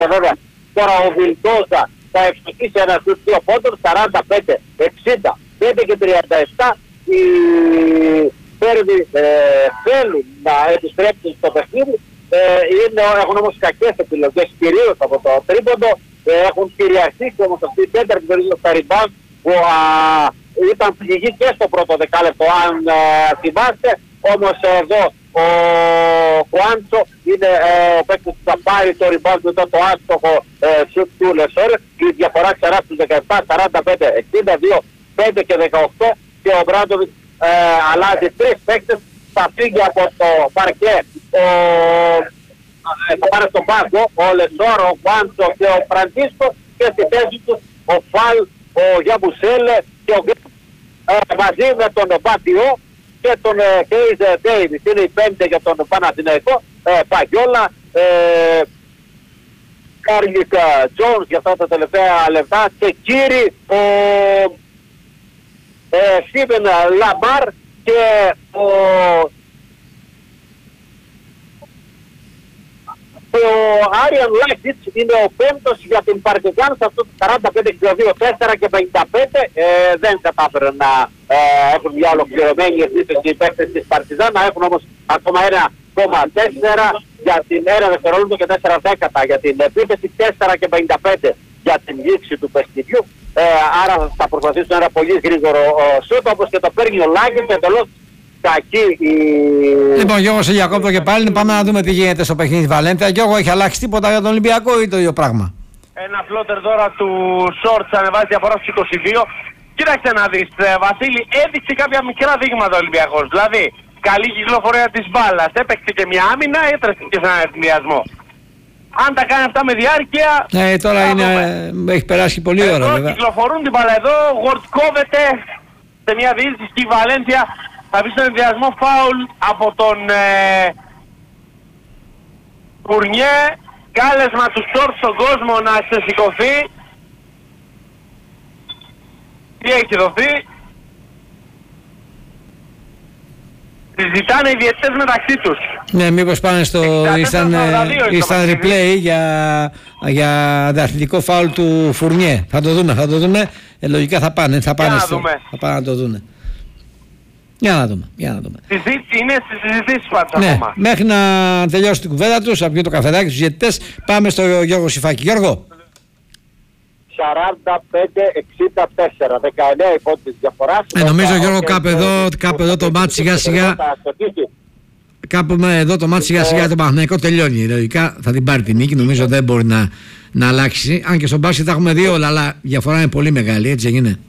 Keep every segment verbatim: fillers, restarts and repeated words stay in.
βέβαια. Τώρα ο Βιλντόζα θα ευστοχίσει ένα στους δύο πόντων, σαράντα πέντε εξήντα πέντε και τριάντα επτά. Οι Σέρβοι ε, θέλουν να επιστρέψουν στο παιχνίδι. Ε, είναι, έχουν όμως κακές επιλογές, κυρίως από το τρίποντο. Ε, έχουν κυριαρχήσει όμως αυτή η κέντρα που περίπου στα rebound που α, ήταν πληγή και στο πρώτο δεκάλεπτο, αν α, θυμάστε. Όμως εδώ ο Χουάντσο είναι ε, ο παίκτης που θα πάρει το rebound μετά το άστοχο ε, σουτ του Λεσόρ. Η διαφορά ξερά στους δεκαεπτά, σαράντα πέντε εξήντα δύο, πέντε και δεκαοκτώ, και ο Μπράντοβιτς ε, αλλάζει τρεις παίκτες. Θα φύγει από το παρκέ ο, ε, θα πάρει στον πάγκο ο Λεσόρ, ο Χουάντσο και ο Φραντίσκο, και στη θέση του ο Φαλ, ο Γιαμπουσέλε και ο ε, μαζί με τον Μπατιό και τον Κέιζ ε, Ντέιβις. Είναι η πέμπτη για τον Παναθηναϊκό. ε, Παγιόλα, ε, Κάρλικ Τζόνς για αυτά τα τελευταία λεπτά, και κύριοι ο ε, Στίβεν Λαμπάρ και ο, ο Άριαν Λάκιτς είναι ο πέμπτος για την Παρτιζάν σε αυτό το σαράντα πέντε εξήντα δύο τέσσερα και πενήντα πέντε. Ε, δεν κατάφεραν να ε, έχουν μια ολοκληρωμένη επίθεση οι παίκτες της Παρτιζάν, να έχουν όμως ακόμα ένα κόμμα τέσσερα για την ένα δευτερόλεπτο και τέσσερα δέκατα για την επίθεση, τέσσερα και πενήντα πέντε για την λήξη του παιχνιδιού. Ε, άρα θα προσπαθήσουν ένα πολύ γρήγορο σούτ, όπως και το παίρνει ο Λάκης, εντελώς κακή η... Λοιπόν, Γιώργο, σε διακόπτω και πάλι, πάμε να δούμε τι γίνεται στο παιχνίδι Βαλένθια. Γιώργο, έχει αλλάξει τίποτα για τον Ολυμπιακό ή το ίδιο πράγμα? Ένα φλότερ τώρα του Σόρτς ανεβάζει διαφορά στους είκοσι δύο. Κοίταξε να δεις, Βασίλη, έδειξε κάποια μικρά δείγματα ο Ολυμπιακός. Δηλαδή, καλή κυκλοφορία της μπάλας, έπαιξε και μια άμυνα, έτρεψε και σε έναν εθνιασμό. Αν τα κάνει αυτά με διάρκεια... Ναι, τώρα είναι, έχει περάσει πολλή ώρα, εδώ βέβαια. κυκλοφορούν την μπάλα εδώ, γορτκόβεται σε μια διείσδυση και η Βαλένθια θα πει στον ενδιασμό φάουλ από τον ε, Φουρνιέ. Κάλεσμα του Σόρτ στον κόσμο να ξεσηκωθεί. Τι έχει δοθεί? Συζητάνε οι διαιτητές μεταξύ τους. Ναι, μήπως πάνε στο... Ήσταν, ήσταν replay για, για ανταθλητικό φάουλ του Φουρνιέ. Θα το δούμε, θα το δούμε. Ε, λογικά θα πάνε, θα πάνε, στο, θα πάνε να το δούνε. Για να δούμε, για να δούμε. Συζήτηση είναι στις συζητήσεις πάντως ναι, ακόμα. Μέχρι να τελειώσει την κουβέντα τους, από το καφεδάκι τους διαιτητές, πάμε στο Γιώργο Σιφάκη. Γιώργο. σαράντα πέντε εξήντα τέσσερα, δεκαεννέα υπότιτλοι διαφοράς. Ε, νομίζω Γιώργο κάπου εδώ, κάπου εδώ το μάτι σιγά σιγά κάπου εδώ το μάτι σιγά σιγά το Παναθηναϊκό τελειώνει. Λογικά θα την πάρει την νίκη, νομίζω δεν μπορεί να, να αλλάξει. Αν και στον μπάσκετ τα έχουμε δει όλα, αλλά η διαφορά είναι πολύ μεγάλη, έτσι δεν είναι?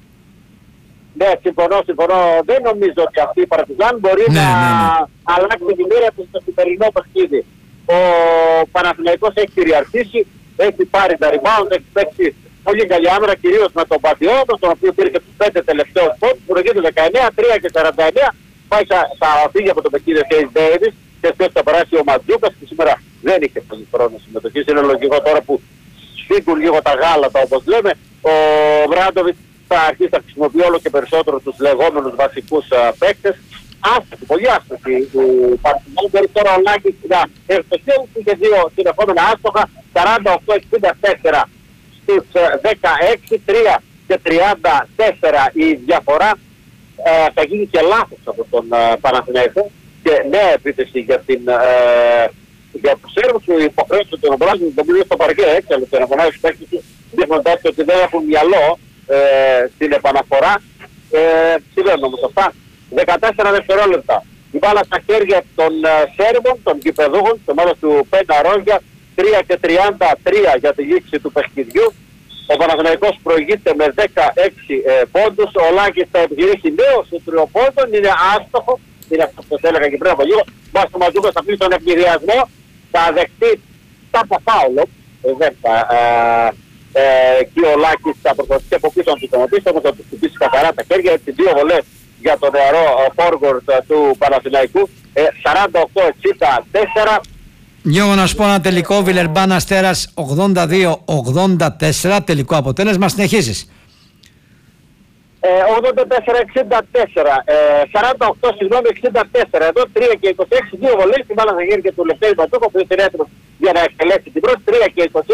Ναι, συμφωνώ, συμφωνώ. Δεν νομίζω ότι αυτή η Παρτιζάν μπορεί ναι, να ναι, ναι. αλλάξει την μοίρα του στο σημερινό παιχνίδι. Ο Παναθηναϊκός έχει κυριαρχήσει, έχει πάρει τα rebound, έχει παίξει πολύ καλή άμυνα, κυρίως με τον Πατιό, τον οποίο πήρε και τους πέντε τελευταίους πόντους, που προηγείται δεκαεννέα τρία και σαράντα εννέα. Πάει θα φύγει από το παιχνίδι ο Κέις Ντέιβις και αυτός θα περάσει ο Ματζούκας, που σήμερα δεν είχε πολύ χρόνο συμμετοχής. Είναι λογικό τώρα που σφίγγουν λίγο τα γάλατα, όπως λέμε. Ο Βράντοβιτς θα αρχίσει να χρησιμοποιεί όλο και περισσότερο τους λεγόμενους βασικούς uh, παίκτες. Άστοχοι, πολύ άστοχοι. Η Παρτιζάν μπορεί τώρα ο Λάκης να ευστοχίσει, είχε δύο συνεχόμενα άστοχα, σαράντα οκτώ εξήντα τέσσερα στους δεκαέξι, τρία και τριάντα τέσσερα η διαφορά. Uh, θα γίνει και λάθος από τον uh, Παναθηναϊκό και νέα επίθεση για την uh, για τους Σέρβους που υποχρέωσαν τον Ομπράζιν τον πλήρω στο παρκέ, έτσι, αλλά τον Ομπράζιν στους παίκτες του, δείχνοντας ότι δεν έχουν μυαλό ε, στην επαναφορά. Ε, συμβαίνουν όμως αυτά. δεκατέσσερα δευτερόλεπτα. Η μπάλα στα χέρια των uh, Σέρβων, των κυπεδούχων, στο μάλλον του Πέντα Ρόζια, τρία και τριάντα τρία για τη λήξη του παιχνιδιού. Ο Παναθηναϊκός προηγείται με δεκαέξι ε, πόντους. Ο Λάκης θα επιχειρήσει νέο στο τριοπόντων. Είναι άστοχο. Είναι αυτό που έλεγα και πριν από λίγο. Μας το Ματζούκας θα πει στον ευνηδιασμό. Θα δεχτεί τα παφάουλο. Ε, δεν θα... Ε, ε, και ο Λάκης θα προσπαθήσει από πίσω να του τοματίσει. Όμως θα του χτυπήσει καθαρά τα χέρια. Έτσι δύο βολές για τον νεαρό forward του Παναθηναϊκού. Ε, σαράντα οκτώ εξήντα τέσσερα. Γιώργο, να σου πω ένα τελικό. Βιλερμπάν Αστέρας ογδόντα δύο ογδόντα τέσσερα. Τελικό αποτέλεσμα. Συνεχίζεις. Ε, ογδόντα τέσσερα εξήντα τέσσερα. Ε, σαράντα οκτώ συγγνώμη εξήντα τέσσερα. Εδώ τρία και είκοσι έξι. Δύο βολές. Την μπάλα θα γίνει και του Λευτέρη Πατούκο που είναι έτοιμος για να εκτελέσει την πρώτη τρία και είκοσι